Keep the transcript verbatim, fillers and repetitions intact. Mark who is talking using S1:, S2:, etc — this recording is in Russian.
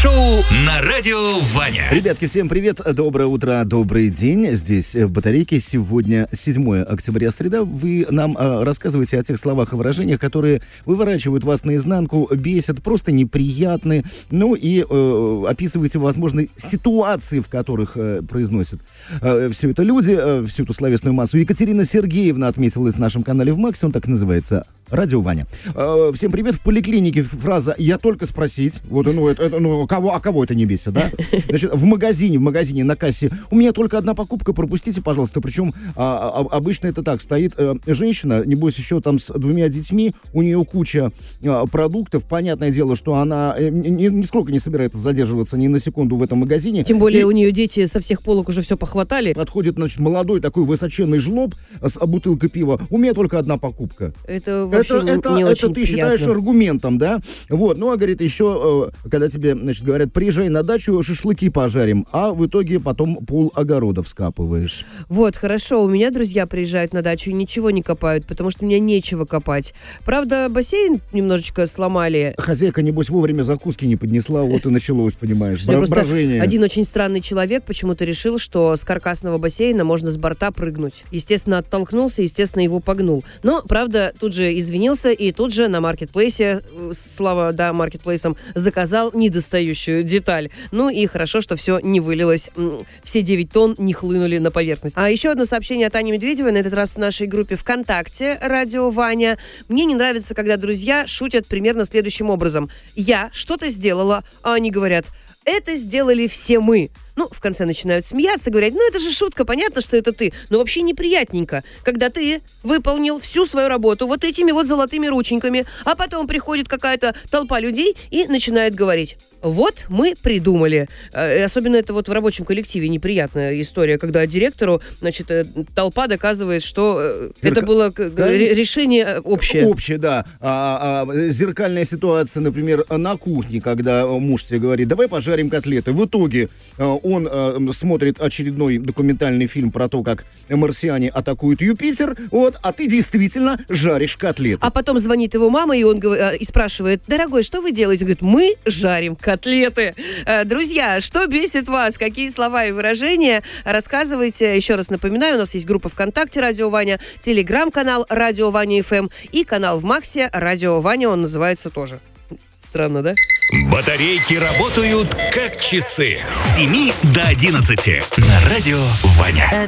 S1: Шоу на радио Ваня.
S2: Ребятки, всем привет, доброе утро, добрый день. Здесь Батарейки. Сегодня седьмое октября, среда. Вы нам э, рассказываете о тех словах и выражениях, которые выворачивают вас наизнанку, бесят, просто неприятны. Ну и э, описываете, возможно, ситуации, в которых э, произносят э, все это люди, э, всю эту словесную массу. Екатерина Сергеевна отметилась в нашем канале в Максе, он так называется, Радио Ваня. Э, всем привет. В поликлинике фраза «я только спросить». Вот, ну, это, это, ну кого, а кого это не бесит, да? Значит, в магазине, в магазине на кассе «у меня только одна покупка, пропустите, пожалуйста». Причем а, а, обычно это так, стоит а, женщина, небось еще там с двумя детьми, у нее куча а, продуктов. Понятное дело, что она э, ни, нисколько не собирается задерживаться ни на секунду в этом магазине.
S3: Тем более
S2: и
S3: у нее дети со всех полок уже все похватали.
S2: Подходит, значит, молодой такой высоченный жлоб с бутылкой пива. «У меня только одна покупка».
S3: Это вообще
S2: это,
S3: не,
S2: это,
S3: не
S2: это
S3: очень
S2: ты
S3: приятно.
S2: считаешь аргументом, да? Вот, ну, а говорит, еще, э, когда тебе, значит, говорят, приезжай на дачу, шашлыки пожарим, а в итоге потом пол огорода вскапываешь.
S3: Вот, хорошо, у меня друзья приезжают на дачу и ничего не копают, потому что у меня нечего копать. Правда, бассейн немножечко сломали.
S2: Хозяйка, небось, вовремя закуски не поднесла, вот и началось, понимаешь,
S3: Что
S2: бра- брожение.
S3: Один очень странный человек почему-то решил, что с каркасного бассейна можно с борта прыгнуть. Естественно, оттолкнулся, естественно, его погнул. Но, правда, тут же извинился и тут же на маркетплейсе, слава, да, маркетплейсам, заказал недостающую деталь. Ну и хорошо, что все не вылилось. Все девять тонн не хлынули на поверхность. А еще одно сообщение от Ани Медведевой, на этот раз в нашей группе ВКонтакте «Радио Ваня». Мне не нравится, когда друзья шутят примерно следующим образом. Я что-то сделала, а они говорят: это сделали все мы. Ну, в конце начинают смеяться, говорят, ну, это же шутка, понятно, что это ты. Но вообще неприятненько, когда ты выполнил всю свою работу вот этими вот золотыми рученьками, а потом приходит какая-то толпа людей и начинает говорить: вот мы придумали. Э, особенно это вот в рабочем коллективе неприятная история, когда директору, значит, э, толпа доказывает, что э, Зерка... это было э, да? решение общее.
S2: Общее, да. А, а, зеркальная ситуация, например, на кухне, когда муж тебе говорит: давай пожарим котлеты. В итоге э, он э, смотрит очередной документальный фильм про то, как марсиане атакуют Юпитер, вот, а ты действительно жаришь котлеты.
S3: А потом звонит его мама, и он э, и спрашивает: дорогой, что вы делаете? Он говорит: мы жарим котлеты. Э, друзья, что бесит вас? Какие слова и выражения? Рассказывайте. Еще раз напоминаю, у нас есть группа ВКонтакте «Радио Ваня», телеграм-канал «Радио Ваня эф эм» и канал в Максе «Радио Ваня», он называется тоже. Странно, да?
S1: Батарейки работают как часы с семи до одиннадцати на радио Ваня.